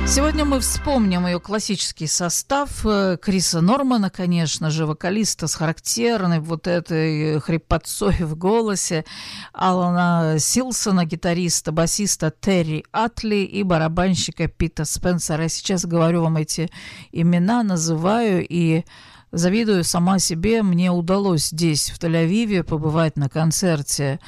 Сегодня мы вспомним ее классический состав. Криса Нормана, конечно же, вокалиста с характерной вот этой хрипотцой в голосе, Алана Силсона, гитариста, басиста Терри Атли и барабанщика Пита Спенсера. Я сейчас говорю вам эти имена, называю и завидую сама себе. Мне удалось здесь, в Тель-Авиве, побывать на концерте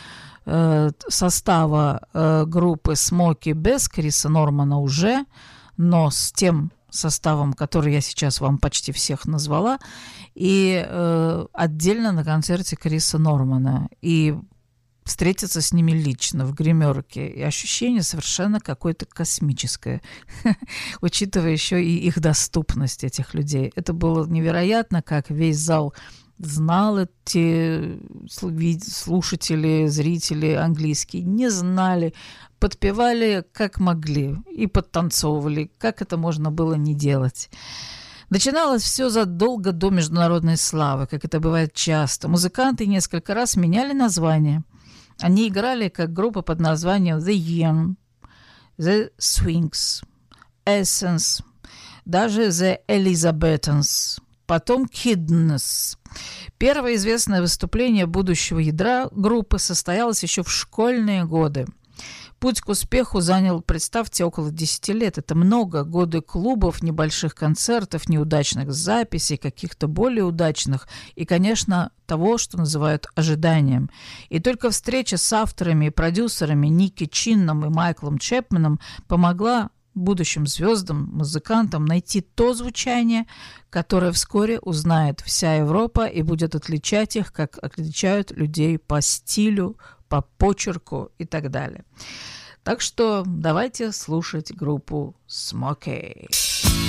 состава группы «Смоки» без Криса Нормана уже, но с тем составом, который я сейчас вам почти всех назвала, и отдельно на концерте Криса Нормана, и встретиться с ними лично в гримерке. И ощущение совершенно какое-то космическое, учитывая еще и их доступность, этих людей. Это было невероятно, как весь зал знал эти слушатели, зрители английские, не знали, подпевали как могли и подтанцовывали, как это можно было не делать. Начиналось все задолго до международной славы, как это бывает часто. Музыканты несколько раз меняли название. Они играли как группа под названием The Young, The Swings, Essence, даже The Elizabethans, потом Kidneys. Первое известное выступление будущего ядра группы состоялось еще в школьные годы. Путь к успеху занял, представьте, около 10 лет. Это много. Годы клубов, небольших концертов, неудачных записей, каких-то более удачных и, конечно, того, что называют ожиданием. И только встреча с авторами и продюсерами Ники Чинном и Майклом Чепменом помогла будущим звездам, музыкантам найти то звучание, которое вскоре узнает вся Европа и будет отличать их, как отличают людей по стилю, по почерку и так далее. Так что давайте слушать группу Смоки.